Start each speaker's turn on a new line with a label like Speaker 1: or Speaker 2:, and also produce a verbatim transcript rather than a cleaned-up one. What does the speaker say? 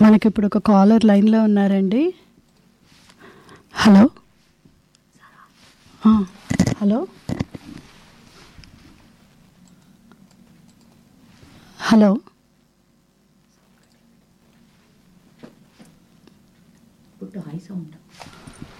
Speaker 1: మనకి ఇప్పుడు ఒక కాలర్ లైన్లో ఉన్నారండి. హలో ఆ, హలో హలో
Speaker 2: పుట్టు హై సౌండ్